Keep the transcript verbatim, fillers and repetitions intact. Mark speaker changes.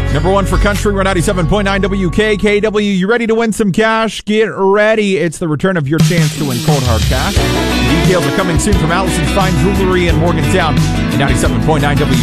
Speaker 1: Number one for country, we're ninety-seven point nine W K K W. You ready to win some cash? Get ready. It's the return of your chance to win cold hard cash. The details are coming soon from Allison's Fine Jewelry in Morgantown. ninety-seven point nine W K K W.